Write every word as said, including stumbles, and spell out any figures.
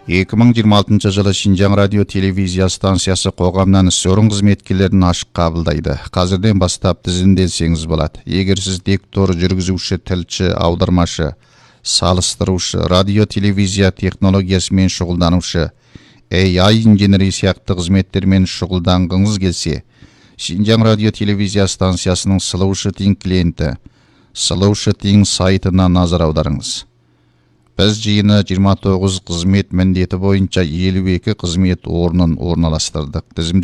эки миң жыйырма алтынчы жылы Шинжаң радио телевизия станциясы қоғамнан сөрін қызметкерлерін ашық қабылдайды. Қазірден бастап тізімденсеңіз болады. Егер сіз диктор, жүргізуші, тілші, аудармашы, салыстырушы, радио телевизия технологиясымен шұғылданушы, эй ай инженери сияқты қызметтермен шұғылданғыңыз келсе, Шинжаң радио телевизия станциясының Слушай тиң клиенті, Слушай тиң сайтына назар аударыңыз. Біз жиыны жиырма тоғыз қызмет міндеті бойынша елу екі қызмет орнын орналастырдық.